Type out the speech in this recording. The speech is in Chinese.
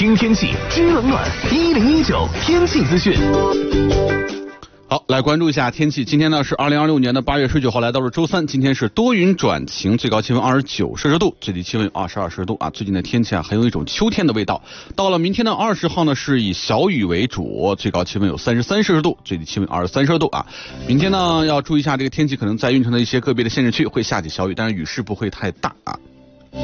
听天气，知冷暖。1019天气资讯。 好，来关注一下天气。今天呢是2026年的8月19号，来到了周三。今天是多云转晴，最高气温29摄氏度，最低气温22摄氏度啊。最近的天气啊，很有一种秋天的味道。到了明天的20号呢，是以小雨为主，最高气温有33摄氏度，最低气温23摄氏度啊。明天呢要注意一下这个天气，可能在运城的一些个别的县市区会下起小雨，但是雨势不会太大啊。